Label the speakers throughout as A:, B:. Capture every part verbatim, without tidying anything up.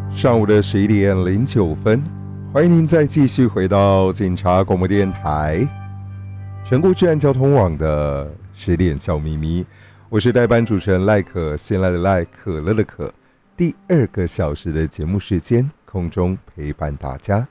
A: 上午的十一点零九分，欢迎您再继续回到警察广播电台全国治安交通网的十点小秘密，我是代班主持人赖可，新来的赖，可乐的可，第二个小时的节目时间，空中陪伴大家。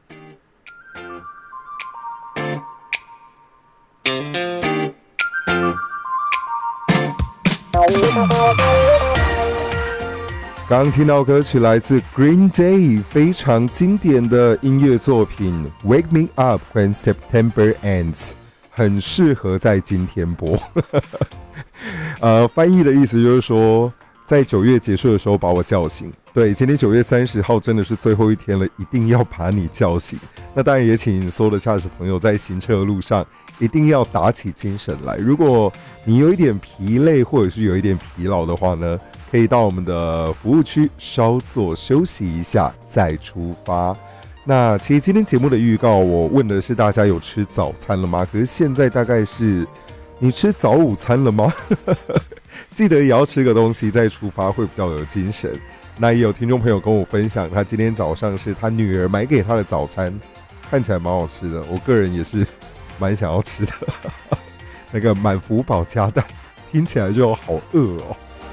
A: 刚听到歌曲来自 Green Day 非常经典的音乐作品 Wake Me Up When September Ends， 很适合在今天播呃，翻译的意思就是说在九月结束的时候把我叫醒。对，今天九月三十号真的是最后一天了，一定要把你叫醒。那当然也请所有的驾驶朋友在行车的路上一定要打起精神来。如果你有一点疲累或者是有一点疲劳的话呢，可以到我们的服务区稍作休息一下再出发。那其实今天节目的预告我问的是大家有吃早餐了吗？可是现在大概是你吃早午餐了吗？记得也要吃个东西再出发会比较有精神。那也有听众朋友跟我分享，他今天早上是他女儿买给他的早餐，看起来蛮好吃的，我个人也是蛮想要吃的那个满福宝加蛋，听起来就好饿哦。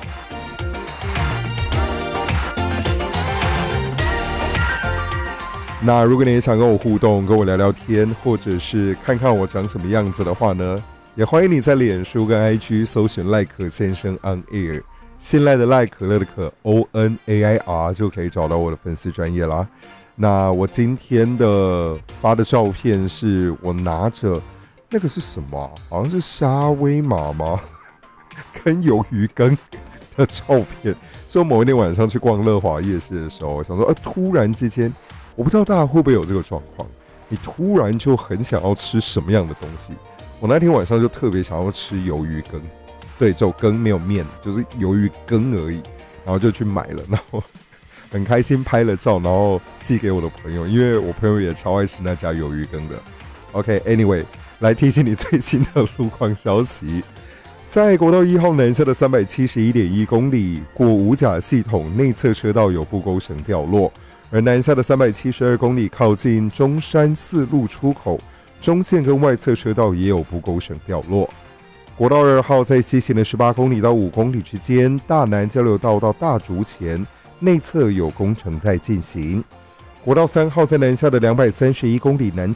A: 那如果你也想跟我互动，跟我聊聊天，或者是看看我长什么样子的话呢，也欢迎你在脸书跟 I G 搜寻赖可先生 on air， 新来的赖，可乐的可 O N A I R 就可以找到我的粉丝专页啦。那我今天的发的照片是我拿着那个是什么、啊、好像是沙威玛吗跟鱿鱼羹的照片。所以某一天晚上去逛乐华夜市的时候，我想说、呃、突然之间我不知道大家会不会有这个状况，你突然就很想要吃什么样的东西。我那天晚上就特别想要吃鱿鱼羹，对，只有羹没有面，就是鱿鱼羹而已，然后就去买了，然后很开心拍了照，然后寄给我的朋友，因为我朋友也超爱吃那家鱿鱼羹的。 OK，anyway、okay, 来提醒你最新的路况消息。在国道一号南下的 三百七十一点一 公里过五甲系统内侧车道有布钩绳掉落，而南下的三百七十二公里靠近中山四路出口中线跟外侧车道也有布钩绳掉落。国道二号在西行的十八公里到五公里之间，大南交流道到大竹前内侧有工程在进行。国道三号在南下的两百三十一公里南